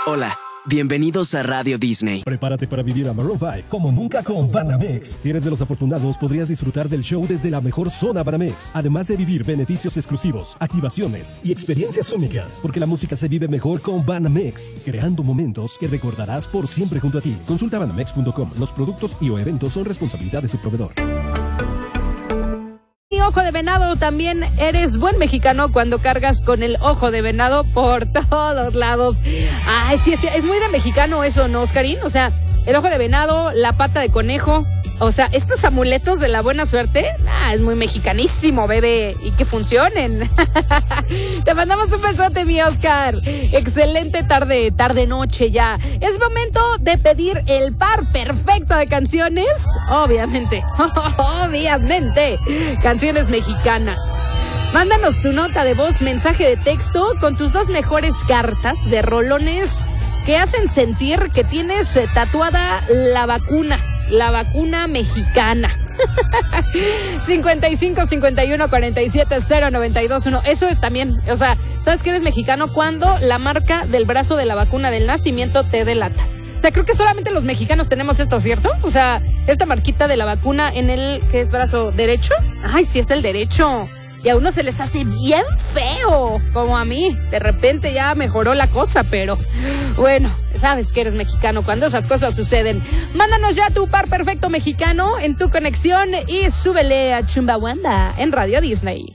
Hola, bienvenidos a Radio Disney. Prepárate para vivir a Maroon 5 como nunca con Banamex. Si eres de los afortunados, podrías disfrutar del show desde la mejor zona Banamex. Además de vivir beneficios exclusivos, activaciones y experiencias únicas. Porque la música se vive mejor con Banamex, creando momentos que recordarás por siempre junto a ti. Consulta banamex.com. Los productos y o eventos son responsabilidad de su proveedor. Y ojo de venado, también eres buen mexicano cuando cargas con el ojo de venado por todos lados. Ay, sí, es muy de mexicano eso, ¿no, Oscarín? O sea, el ojo de venado, la pata de conejo, o sea, estos amuletos de la buena suerte, es muy mexicanísimo, bebé, y que funcionen. Te mandamos un besote, mi Oscar. Excelente tarde-noche ya. Es momento de pedir el par perfecto de canciones, obviamente, canciones mexicanas. Mándanos tu nota de voz, mensaje de texto con tus 2 mejores cartas de rolones que hacen sentir que tienes tatuada la vacuna mexicana. 55 51 47 0 92 1. Eso también, o sea, ¿sabes que eres mexicano cuando la marca del brazo de la vacuna del nacimiento te delata? O sea, creo que solamente los mexicanos tenemos esto, ¿cierto? O sea, esta marquita de la vacuna en el, ¿qué es, brazo derecho? Ay, sí, es el derecho. Y a uno se les hace bien feo, como a mí. De repente ya mejoró la cosa, pero bueno, sabes que eres mexicano cuando esas cosas suceden. Mándanos ya tu par perfecto mexicano en tu conexión y súbele a Chumbawamba en Radio Disney.